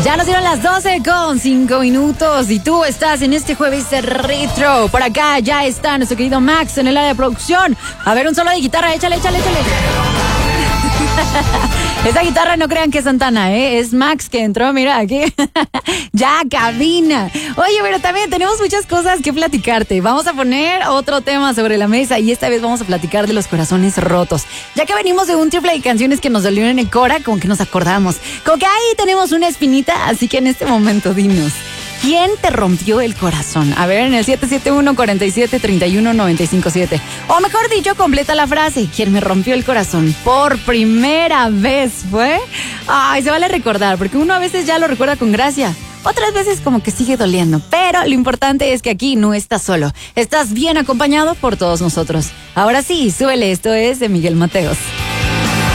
Ya nos dieron las 12:05 y tú estás en este jueves de retro. Por acá ya está nuestro querido Max en el área de producción. A ver, un solo de guitarra, échale. Esa guitarra no crean que es Santana, es Max que entró, mira aquí. Ya, cabina. Oye, pero también tenemos muchas cosas que platicarte. Vamos a poner otro tema sobre la mesa y esta vez vamos a platicar de los corazones rotos. Ya que venimos de un triple de canciones que nos dolieron en el cora, como que nos acordamos. Como que ahí tenemos una espinita, así que en este momento dinos, ¿quién te rompió el corazón? A ver, en el 771-47-31-957. O mejor dicho, completa la frase. ¿Quién me rompió el corazón por primera vez fue? Ay, se vale recordar, porque uno a veces ya lo recuerda con gracia. Otras veces como que sigue doliendo. Pero lo importante es que aquí no estás solo. Estás bien acompañado por todos nosotros. Ahora sí, súbele. Esto es de Miguel Mateos.